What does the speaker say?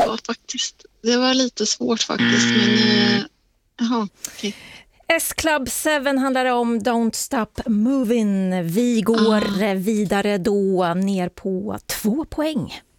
Ja, faktiskt. Det var lite svårt faktiskt, men jaha, okej. S-Club 7 handlar om Don't Stop Moving. Vi går vidare då ner på 2 poäng.